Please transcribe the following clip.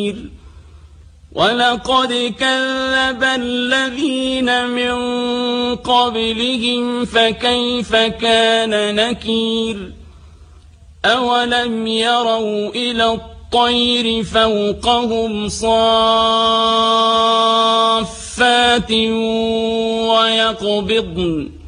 ولقد كذب الذين من قبلهم فكيف كان نكير أولم يروا إلى الطير فوقهم صافات ويقبضن